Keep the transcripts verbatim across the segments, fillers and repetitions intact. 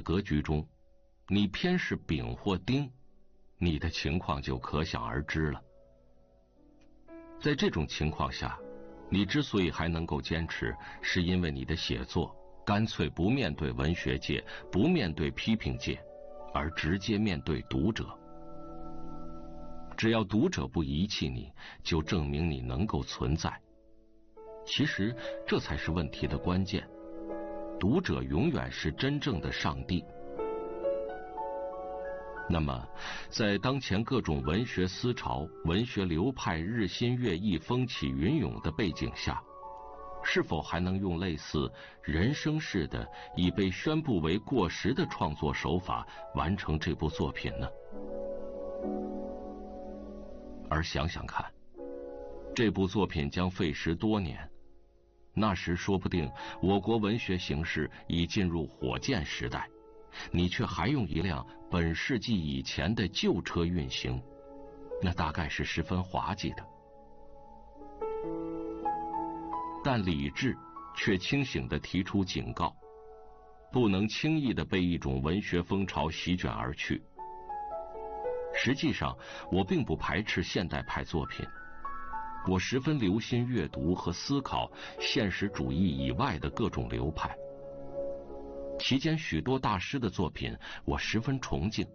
格局中，你偏是丙或丁，你的情况就可想而知了。在这种情况下，你之所以还能够坚持，是因为你的写作干脆不面对文学界，不面对批评界，而直接面对读者。只要读者不遗弃你，就证明你能够存在。其实这才是问题的关键，读者永远是真正的上帝。那么在当前各种文学思潮、文学流派日新月异、风起云涌的背景下，是否还能用类似人生式的已被宣布为过时的创作手法完成这部作品呢？而想想看，这部作品将费时多年，那时说不定我国文学形势已进入火箭时代，你却还用一辆本世纪以前的旧车运行，那大概是十分滑稽的。但理智却清醒地提出警告，不能轻易地被一种文学风潮席卷而去。实际上，我并不排斥现代派作品，我十分留心阅读和思考现实主义以外的各种流派。其间许多大师的作品，我十分崇敬。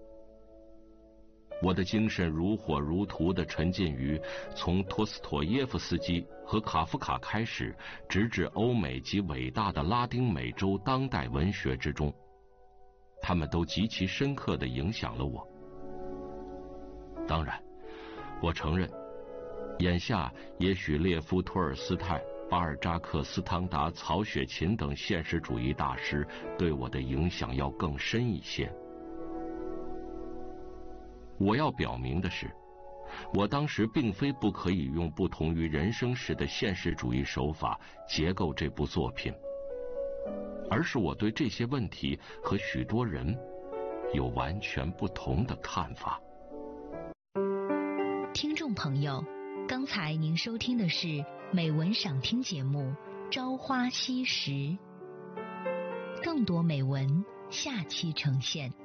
我的精神如火如荼地沉浸于从托斯妥耶夫斯基和卡夫卡开始，直至欧美及伟大的拉丁美洲当代文学之中，他们都极其深刻地影响了我。当然，我承认，眼下也许列夫·托尔斯泰、巴尔扎克、斯汤达、曹雪芹等现实主义大师对我的影响要更深一些。我要表明的是，我当时并非不可以用不同于人生式的现实主义手法结构这部作品，而是我对这些问题和许多人有完全不同的看法。 听众朋友，刚才您收听的是美文赏听节目《朝花夕拾》，更多美文下期呈现。